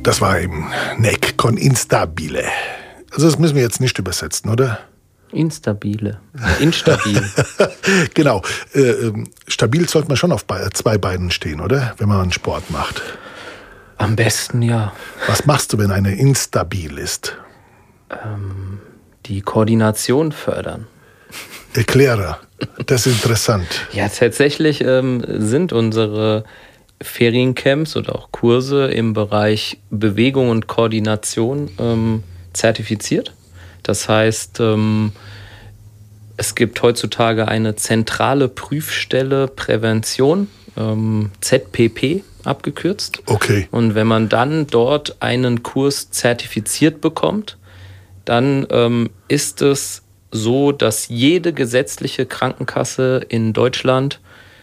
Das war eben Neck con Instabile. Also das müssen wir jetzt nicht übersetzen, oder? Instabil. Genau. Stabil sollte man schon auf zwei Beinen stehen, oder? Wenn man einen Sport macht. Am besten, ja. Was machst du, wenn eine instabil ist? Die Koordination fördern. Erkläre. Das ist interessant. Ja, tatsächlich sind unsere Feriencamps oder auch Kurse im Bereich Bewegung und Koordination zertifiziert. Das heißt, es gibt heutzutage eine zentrale Prüfstelle Prävention, ZPP abgekürzt. Okay. Und wenn man dann dort einen Kurs zertifiziert bekommt, dann ist es so, dass jede gesetzliche Krankenkasse in Deutschland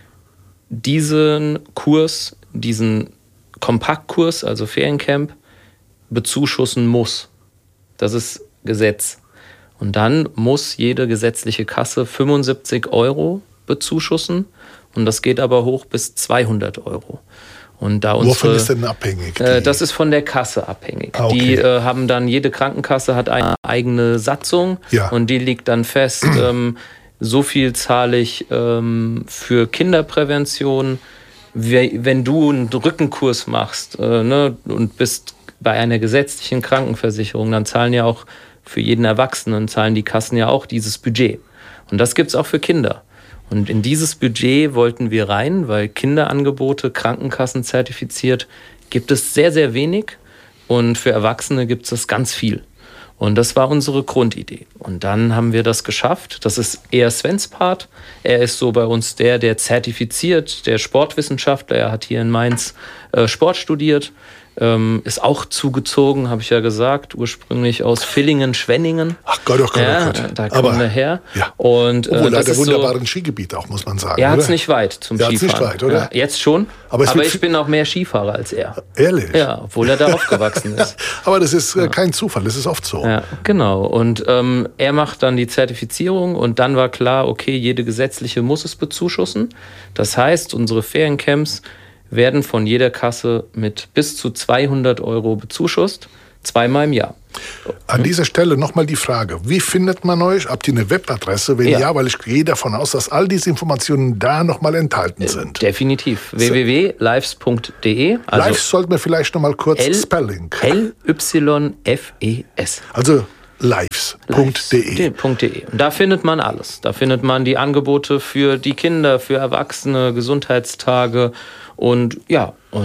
diesen Kurs, diesen Kompaktkurs, also Feriencamp, bezuschussen muss. Das ist Gesetz. Und dann muss jede gesetzliche Kasse 75 € bezuschussen. Und das geht aber hoch bis 200 €. Und da wovon ist denn abhängig? Das ist von der Kasse abhängig. Okay. Die haben dann, jede Krankenkasse hat eine eigene Satzung, ja. Und die liegt dann fest, so viel zahle ich für Kinderprävention. Wenn du einen Rückenkurs machst und bist bei einer gesetzlichen Krankenversicherung, dann zahlen ja auch für jeden Erwachsenen, zahlen die Kassen ja auch dieses Budget. Und das gibt es auch für Kinder. Und in dieses Budget wollten wir rein, weil Kinderangebote, Krankenkassen zertifiziert, gibt es sehr, sehr wenig. Und für Erwachsene gibt es das ganz viel. Und das war unsere Grundidee. Und dann haben wir das geschafft. Das ist eher Svens Part. Er ist so bei uns der zertifiziert, der Sportwissenschaftler. Er hat hier in Mainz Sport studiert. Ist auch zugezogen, habe ich ja gesagt, ursprünglich aus Villingen-Schwenningen. Ach Gott, oh Gott, ja, oh Gott. Da kommen wir her. Ja. Und, Obwohl, das hat ist wunderbaren Skigebiet auch, muss man sagen. Er hat es oder? nicht weit zum Skifahren. Nicht weit, oder? Ja, jetzt schon, aber ich bin auch mehr Skifahrer als er. Ehrlich? Ja, obwohl er da aufgewachsen ist. Aber das ist kein Zufall, das ist oft so. Ja, genau. Und er macht dann die Zertifizierung und dann war klar, okay, jede gesetzliche muss es bezuschussen. Das heißt, unsere Feriencamps werden von jeder Kasse mit bis zu 200 € bezuschusst, zweimal im Jahr. An dieser Stelle nochmal die Frage, wie findet man euch? Habt ihr eine Webadresse? Wenn ja, weil ich gehe davon aus, dass all diese Informationen da nochmal enthalten sind. Definitiv. www.lives.de. Also Lives sollten wir vielleicht nochmal kurz Spelling. L-Y-F-E-S. Also lives.de. Und da findet man alles. Da findet man die Angebote für die Kinder, für Erwachsene, Gesundheitstage und ja.